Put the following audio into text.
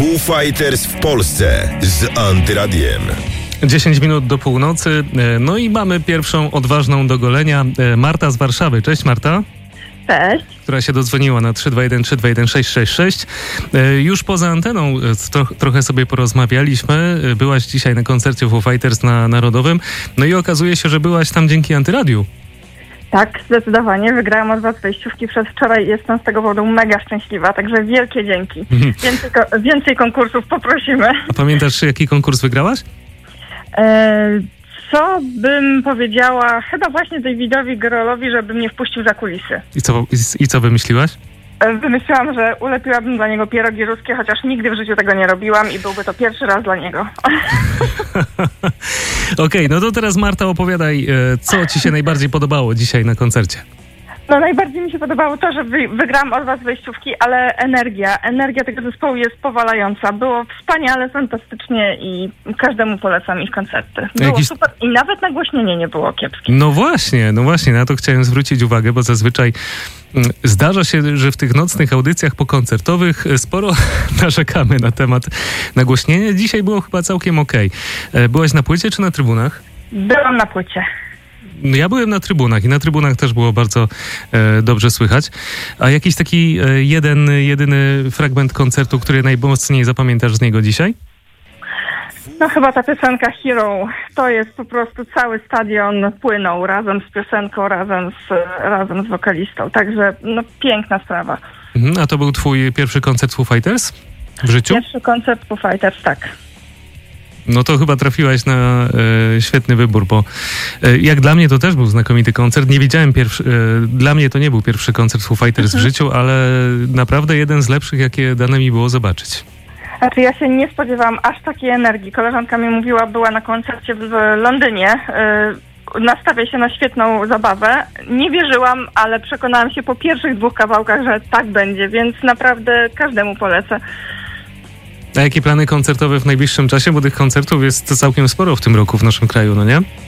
Foo Fighters w Polsce z Antyradiem. 10 minut do północy. No i mamy pierwszą odważną do golenia. Marta z Warszawy. Cześć Marta. Cześć. Która się dodzwoniła na 321-321-666. Już poza anteną trochę sobie porozmawialiśmy. Byłaś dzisiaj na koncercie Foo Fighters na Narodowym. No i okazuje się, że byłaś tam dzięki Antyradiu. Tak, zdecydowanie. Wygrałam od was wejściówki przedwczoraj i jestem z tego powodu mega szczęśliwa, także wielkie dzięki. Więcej konkursów poprosimy. A pamiętasz, jaki konkurs wygrałaś? Co bym powiedziała? Chyba właśnie Davidowi Grohlowi, żeby mnie wpuścił za kulisy. I co wymyśliłaś? Wymyśliłam, że ulepiłabym dla niego pierogi ruskie, chociaż nigdy w życiu tego nie robiłam i byłby to pierwszy raz dla niego. Okej, no to teraz Marta opowiadaj, co ci się najbardziej podobało dzisiaj na koncercie? No najbardziej mi się podobało to, że wygrałam od was wejściówki, ale energia tego zespołu jest powalająca. Było wspaniale, fantastycznie i każdemu polecam ich koncerty. Było super i nawet nagłośnienie nie było kiepskie. No właśnie, na to chciałem zwrócić uwagę, bo zazwyczaj zdarza się, że w tych nocnych audycjach pokoncertowych sporo narzekamy na temat nagłośnienia. Dzisiaj było chyba całkiem okej. Byłaś na płycie czy na trybunach? Byłam na płycie. Ja byłem na trybunach i na trybunach też było bardzo dobrze słychać. A jakiś taki jedyny fragment koncertu, który najmocniej zapamiętasz z niego dzisiaj? No chyba ta piosenka Hero. To jest po prostu cały stadion płynął razem z piosenką, razem z wokalistą. Także no piękna sprawa. A to był twój pierwszy koncert Foo Fighters w życiu? Pierwszy koncert Foo Fighters, tak. No to chyba trafiłaś na świetny wybór, bo jak dla mnie to też był znakomity koncert. Nie wiedziałem dla mnie to nie był pierwszy koncert Foo Fighters w życiu, ale naprawdę jeden z lepszych, jakie dane mi było zobaczyć. Znaczy ja się nie spodziewałam aż takiej energii. Koleżanka mi mówiła, była na koncercie w Londynie, nastawia się na świetną zabawę. Nie wierzyłam, ale przekonałam się po pierwszych 2 kawałkach, że tak będzie, więc naprawdę każdemu polecę. A jakie plany koncertowe w najbliższym czasie? Bo tych koncertów jest całkiem sporo w tym roku w naszym kraju, no nie?